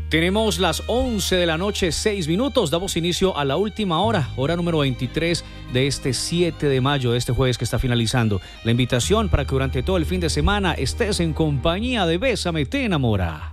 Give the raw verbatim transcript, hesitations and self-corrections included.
Tenemos las once de la noche, seis minutos. Damos inicio a la última hora, hora número veintitrés de este siete de mayo, de este jueves que está finalizando. La invitación para que durante todo el fin de semana estés en compañía de Bésame, te enamora.